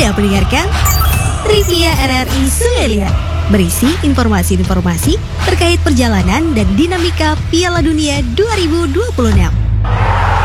Anda mendengarkan Trivia RRI Sungai, berisi informasi-informasi terkait perjalanan dan dinamika Piala Dunia 2026.